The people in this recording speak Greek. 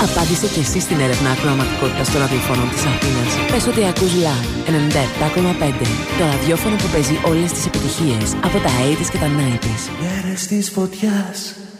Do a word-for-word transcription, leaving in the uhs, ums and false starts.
Απάντησε και εσύ στην έρευνα ακροαματικότητας των ραδιοφώνων της Αθήνας. Πες ότι ακούς Love ενενήντα επτά κόμμα πέντε. Το ραδιόφωνο που παίζει όλες τις επιτυχίες από τα ογδόντα και τα ενενήντα. Μέρες της φωτιάς